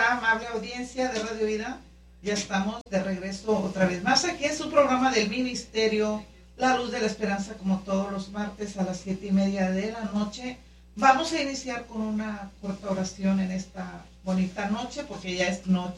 Hola, amable audiencia de Radio Vida. Ya estamos de regreso otra vez más aquí en su programa del Ministerio La Luz de la Esperanza, como todos los martes a las 7:30 de la noche. Vamos a iniciar con una corta oración en esta bonita noche, porque ya es noche.